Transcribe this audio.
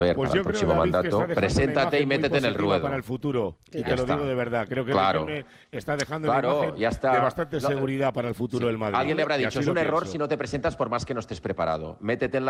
ver, Pues para yo el creo, próximo David, que mandato, está dejando una preséntate imagen y muy métete en el positiva ruedo. para el futuro. Y Ya te lo está. digo de verdad. Creo que Claro. Riquelme está dejando Claro, una imagen ya está. de bastante No, seguridad para el futuro sí. del Madrid. Alguien le habrá Y dicho, así es lo un error pienso. si no te presentas por más que no estés preparado. Métete en la